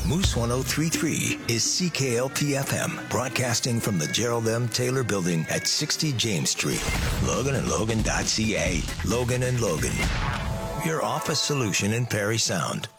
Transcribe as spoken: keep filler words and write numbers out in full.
Moose ten thirty-three is C K L P F M, broadcasting from the Gerald M. Taylor Building at sixty James Street. Logan and Logan dot C A. Logan and Logan, your office solution in Perry Sound.